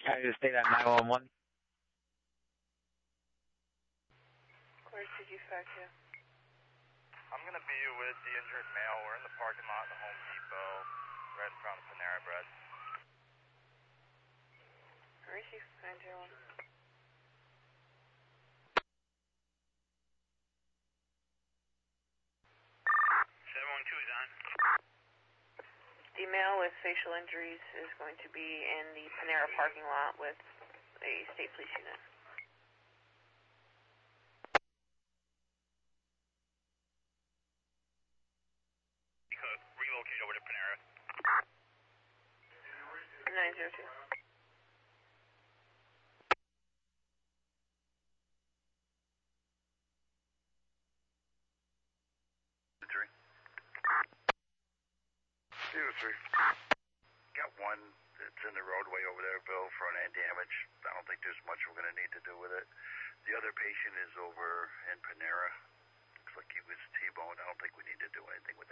County to state at 911. Where's CG5 to? I'm going to be with the injured male. We're in the parking lot at the Home Depot, right in front of Panera Bread. Where is he? 901. 712 is on. The male with facial injuries is going to be in the Panera parking lot with a state police unit. You could relocate over to Panera. 902. Got one that's in the roadway over there, Bill, front end damage. I don't think there's much we're going to need to do with it. The other patient is over in Panera. Looks like he was T-boned. I don't think we need to do anything with